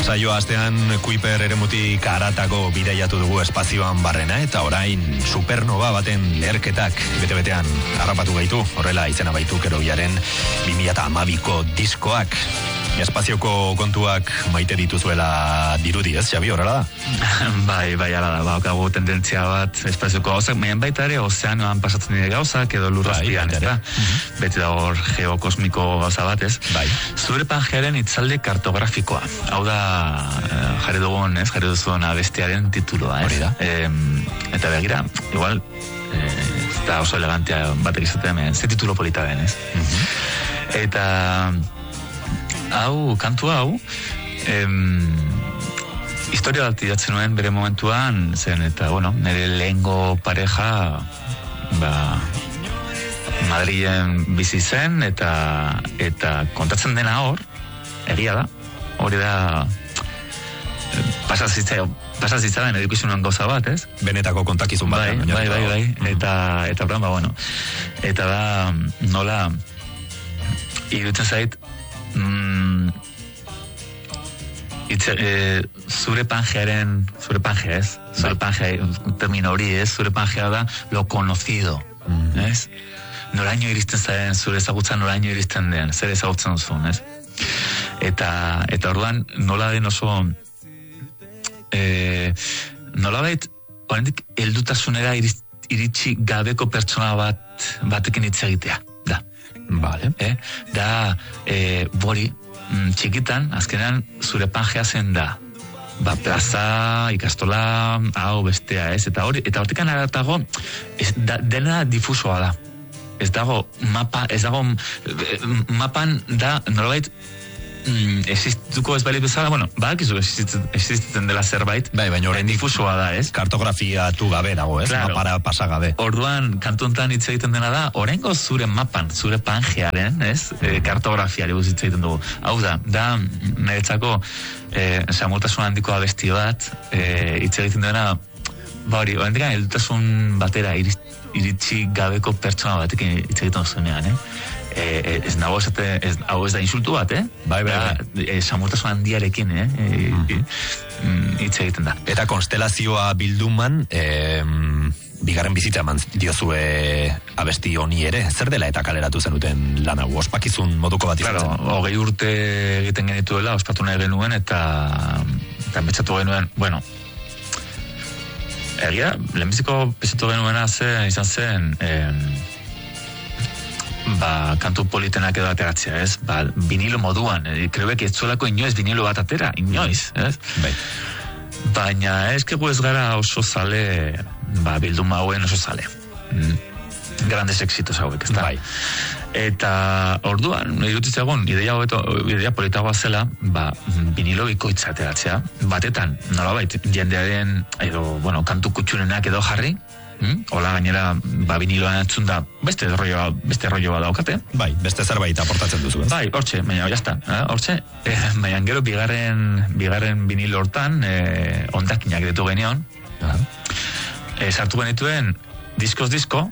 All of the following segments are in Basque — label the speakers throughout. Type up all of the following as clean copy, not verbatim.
Speaker 1: Saio astean Kuiper eremutik haratako bidaiatu dugu espazioan barrena, eta orain supernova baten leherketak bete-betean harrapatu gaitu, horrela izena baitu Kerobiaren 2012ko diskoak. Espazioko kontuak maite dituzuela dirudi, ez, Xabi, horrela da?
Speaker 2: Bai, ala da, baukagu tendentzia bat espazioko gauzak, baina baita ere ozeanoan pasatzen dira gauzak edo lurrazpian, ez da? Beti da hor geokosmiko gauza bat, ez?
Speaker 1: Bai.
Speaker 2: Zure panjearen itzalde kartografikoa. Hau da, jarri dugun, ez? Jarri duzuen abestiaren tituloa, ez?
Speaker 1: Hori da.
Speaker 2: Eta begira, igual, eta oso elegantea batek izatea, ze titulo polita den, ez? Eta hau, kantu hau, historia bat idatzen nuen bere momentuan, zen, eta, bueno, nire lehengo pareja, Madrilen bizi zen, eta kontatzen dena hor, egia da, hori da, pasazitzaren edukizun gauza bat, ez?
Speaker 1: Benetako kontakizun bat.
Speaker 2: Bai, eta bueno, eta da, nola, iruditzen zait, zure pangea ez? Zure pangea, termino hori ez? Zure pangea da lo conocido, ez? Noraino iristen zaren, zure ezagutza noraino iristen den, zer ezagutzen duzun, ez? Eta orduan, nola den oso, nola bait, oraindik heldutasunera iritsi gabeko pertsona batekin hitz egitea, da.
Speaker 1: Vale.
Speaker 2: Da, bori, txikitan, azkenan, zure pangea zen da. Plaza, ikastola, hau bestea, ez? Eta hortikan aratago, dena difusoa da. Ez dago mapan da, nolabait, existituko ez bailit bezala, bueno, badakizu existitzen dela zerbait,
Speaker 1: baina horrein
Speaker 2: difusoa da, ez?
Speaker 1: Kartografiatu gabe dago, ez? Claro. Mapara pasa gabe.
Speaker 2: Orduan, kantuntan hitz egiten dena da, oraingo zure mapan, zure pangearen, ez? Kartografiari hitz egiten dugu. Hau da niretzako samurtasun handiko abesti bat, hitz egiten dena, hori, oraindik heldutasun batera iritsi gabeko pertsona batekin hitz egiten zuenean, ez nago hau ez da insultu bat,
Speaker 1: Bai.
Speaker 2: Samurtasun handiarekin, hitz egiten da.
Speaker 1: Eta konstelazioa bilduman, bigarren bizitza eman diozue abesti honi ere, zer dela eta kaleratu zenuten lan hau, ospakizun moduko bat izan zen?
Speaker 2: Claro, 20 urte egiten genituela, ospatu nahi genuen, eta betxatu genuen, bueno, egia, lehenbiziko betxatu genuena izan zen, kantu politenak edo ateratzea, ez? Vinilo moduan, kreubek ez zuelako inoiz vinilo bat atera, inoiz, ez?
Speaker 1: Bai.
Speaker 2: Baina ez ez gara oso zale, bilduma hauen oso zale. Grandes éxitos hauek, ez da?
Speaker 1: Bai.
Speaker 2: Eta orduan, irutitzagun, ideia politagoa zela, vinilo bikoitza ateratzea, batetan, nolabait, jendearen, edo, bueno, kantu kutxunenak edo jarri, hola gainera, viniloan entzun da, beste rollo bat daukate.
Speaker 1: Bai, beste zerbait aportatzen duzu, ez?
Speaker 2: Bai, hortxe, baina, jazta, hortxe, baina gero bigarren vinilo hortan, ondakinak ditu genion, sartu genituen, disko,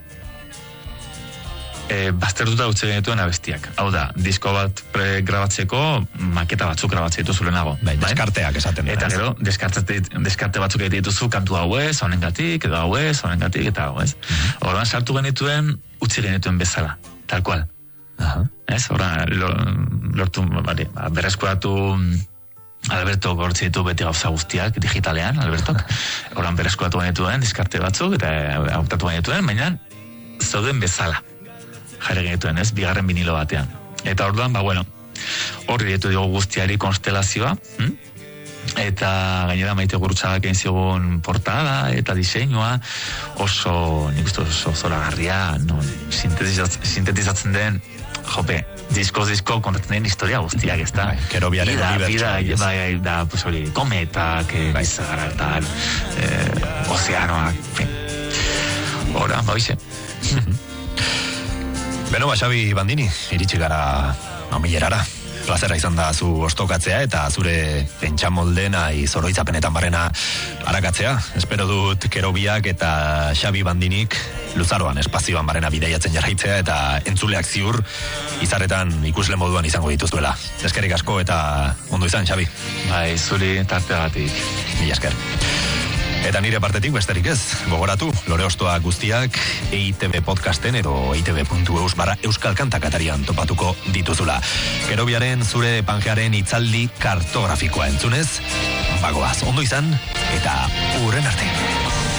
Speaker 2: baztertuta utze genituen abestiak. Hau da, disko bat grabatzeko, maketa batzuk grabatzea dituzu lehenago.
Speaker 1: Bai, deskarteak esaten da.
Speaker 2: Eta gero, deskarte batzuk egite dituzu, kantu hau ez, honengatik, edo hau ez, honengatik, eta hau ez. Horban sartu genituen, utzi genituen bezala, tal cual. Ez, horban, lortu, berreskuratu, Alberto gortzi ditu beti gauza guztiak, digitalean, Albertok. Horban berreskuratu genituen, diskarte batzuk, eta hautatu genituen, baina zauden bezala. Jarri genituen, ez, bigarren vinilo batean. Eta orduan, bueno, horri ditu dugu guztiari konstelazioa, eta gainera Maite Gurutxagak egin zigun portada eta diseinua oso, nik uste oso zoragarria, sintetizatzen den, jope, disko kontatzen den historia guztiak, ez da?
Speaker 1: Kerobiaren unibertsuak.
Speaker 2: Bai, da, pues hori, kometak, bizarratak, ozeanoak, hora, baixe.
Speaker 1: Beno, Xabi Bandini, iritsi gara amilerara. plazera izan da zu ostokatzea eta zure pentsamoldena zoroitzapenetan barrena arakatzea. Espero dut Kerobiak eta Xabi Bandinik luzaroan espazioan barrena bidaiatzen jarraitzea eta entzuleak ziur izarretan ikusle moduan izango dituzuela. Eskerrik asko eta ondo izan, Xabi.
Speaker 2: Bai, zuri tarteagatik.
Speaker 1: Mila esker. Eta nire partetik besterik ez, gogoratu, Lore Ostoa guztiak EITB podcasten edo eitb.eus/euskal kantak atarian topatuko dituzula. Kerobiaren zure panjearen hitzaldi kartografikoa entzunez, bagoaz, ondo izan, eta urren arte.